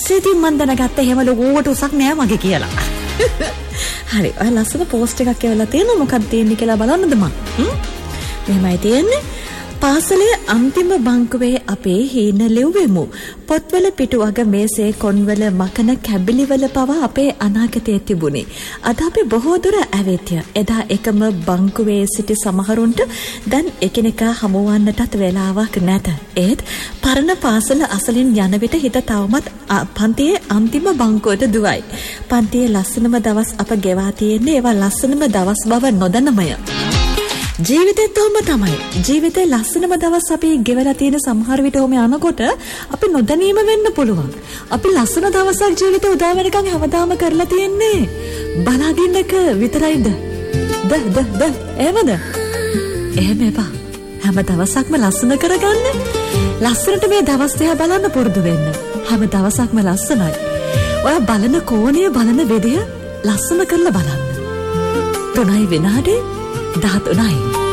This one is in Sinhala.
පස්සේ ඉතින් මම දැනගත්තා එහෙම ලොකුවට උසක් නෑ මගේ කියලා. හරි. ඔය ලස්සන පෝස්ට් එකක් එවලා තියෙනවා. මොකක්ද තියෙන්නේ කියලා බලන්නද මං? මෙහෙමයි තියෙන්නේ. පාසලේ අන්තිම බංකුවේ අපේ හීන ලිව්වෙමු. පොත්වල පිටුවග මේසේ කොන්වල මකන කැබිලිවල පවා අපේ අනාගතයේ තිබුණේ. අද අපි බොහෝ දුර ඇවිත්ය. එදා එකම බංකුවේ සිටි සමහරුන්ට දැන් එකිනෙකා හමුවන්නටත් වෙලාවක් නැත. ඒත් පරණ පාසල අසලින් යන විට හිත තවමත් පන්තියේ අන්තිම බංකුවට දුවයි. පන්තියේ ලස්සනම දවස් අප ගෙවා තියෙන්නේ ඒවා ලස්සනම දවස් බව නොදැනමය. ජීවිතේත් ඔහොම තමයි. ජීවිතේ ලස්සනම දවස් අපි ගෙවලා තියෙන සමහර විට ඔහොම යනකොට අපි නොදැනීම වෙන්න පුළුවන්. අපි ලස්සන දවසක් ජීවිතේ උදා වෙනකන් හැමදාම කරලා තියෙන්නේ බලාගෙන එක විතරයිද? එහෙමද? එහෙම එපා. හැම දවසක්ම ලස්සන කරගන්න. ලස්සනට මේ දවස් දිහා බලන්න පුරුදු වෙන්න. හැම දවසක්ම ලස්සනයි. ඔය බලන කෝණය බලන විදිය ලස්සන කරලා බලන්න. 3 විනාඩි 13යි.